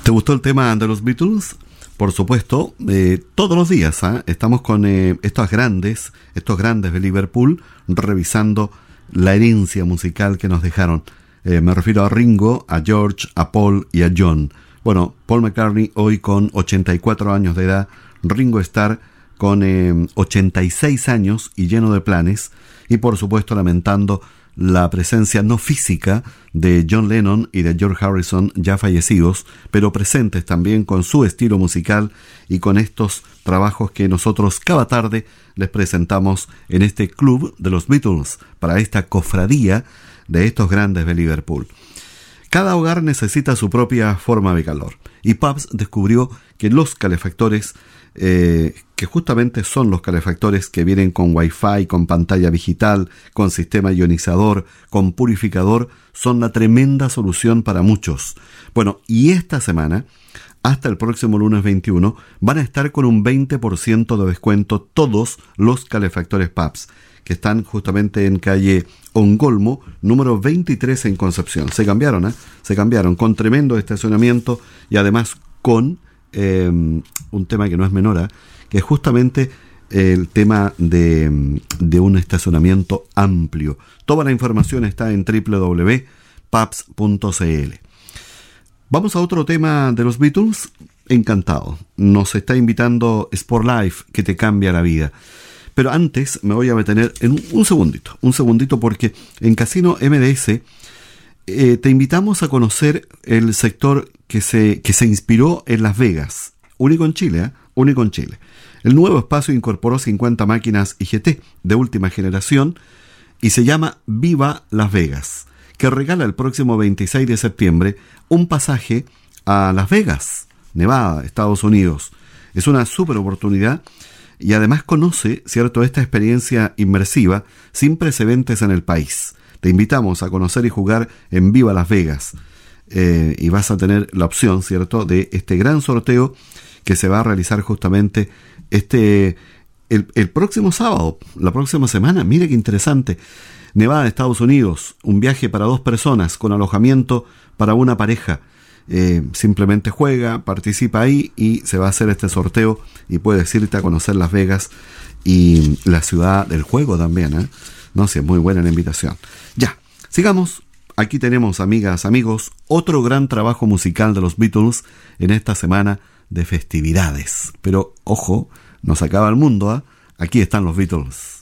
¿Te gustó el tema de los Beatles? Por supuesto, todos los días estamos con estos grandes de Liverpool, revisando la herencia musical que nos dejaron. Me refiero a Ringo, a George, a Paul y a John. Bueno, Paul McCartney hoy con 84 años de edad, Ringo Starr con 86 años y lleno de planes, y por supuesto lamentando la presencia no física de John Lennon y de George Harrison, ya fallecidos, pero presentes también con su estilo musical y con estos trabajos que nosotros cada tarde les presentamos en este club de los Beatles, para esta cofradía de estos grandes de Liverpool. Cada hogar necesita su propia forma de calor, y Pabst descubrió que los calefactores, que justamente son los calefactores que vienen con Wi-Fi, con pantalla digital, con sistema ionizador, con purificador, son la tremenda solución para muchos. Bueno, y esta semana, hasta el próximo lunes 21, van a estar con un 20% de descuento todos los calefactores Pabst, que están justamente en calle Ongolmo, número 23 en Concepción. Se cambiaron con tremendo estacionamiento y además con un tema que no es menor, que es justamente el tema de un estacionamiento amplio. Toda la información está en www.pabst.cl. Vamos a otro tema de los Beatles. Encantado. Nos está invitando Sport Life, que te cambia la vida. Pero antes me voy a detener en un segundito, porque en Casino MDS te invitamos a conocer el sector que se inspiró en Las Vegas. Único en Chile, único en Chile. El nuevo espacio incorporó 50 máquinas IGT de última generación y se llama Viva Las Vegas, que regala el próximo 26 de septiembre un pasaje a Las Vegas, Nevada, Estados Unidos. Es una súper oportunidad y además conoce, ¿cierto?, esta experiencia inmersiva sin precedentes en el país. Te invitamos a conocer y jugar en Viva Las Vegas. Y vas a tener la opción, ¿cierto?, de este gran sorteo que se va a realizar justamente el próximo sábado, la próxima semana. Mire qué interesante. Nevada, Estados Unidos, un viaje para 2 personas con alojamiento para una pareja. Simplemente juega, participa ahí y se va a hacer este sorteo y puedes irte a conocer Las Vegas y la ciudad del juego también, No sé, muy buena la invitación. Ya, sigamos. Aquí tenemos, amigas, amigos, otro gran trabajo musical de los Beatles en esta semana de festividades. Pero, ojo, no se acaba el mundo, Aquí están los Beatles.